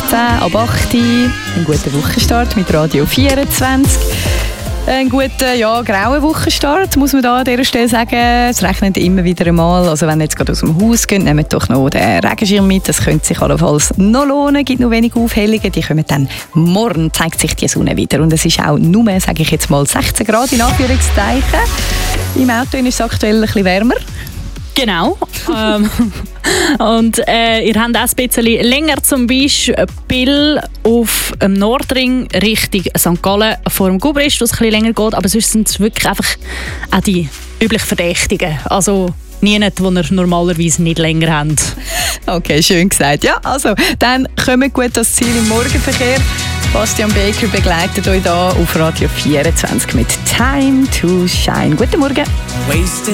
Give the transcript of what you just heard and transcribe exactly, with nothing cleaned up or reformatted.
zehn ab acht Uhr. Einen guten Wochenstart mit Radio vierundzwanzig. Ein guter, ja, grauer Wochenstart, muss man da an dieser Stelle sagen. Es regnet immer wieder einmal. Also wenn ihr jetzt gerade aus dem Haus geht, nehmt doch noch den Regenschirm mit. Das könnte sich allenfalls noch lohnen. Es gibt noch wenige Aufhellungen. Die kommen dann morgen, zeigt sich die Sonne wieder. Und es ist auch nur, sage ich jetzt mal, sechzehn Grad in Anführungszeichen. Im Auto ist es aktuell ein bisschen wärmer. Genau. ähm, und äh, ihr habt auch ein bisschen länger zum Beispiel auf dem Nordring Richtung Sankt Gallen vor dem Gubrist, wo es ein bisschen länger geht. Aber sonst sind es wirklich einfach auch die üblich Verdächtigen. Also nie nicht, wo ihr normalerweise nicht länger habt. Okay, schön gesagt. Ja, also dann kommt gut das Ziel im Morgenverkehr. Bastian Baker begleitet euch hier auf Radio vierundzwanzig mit Time to Shine. Guten Morgen.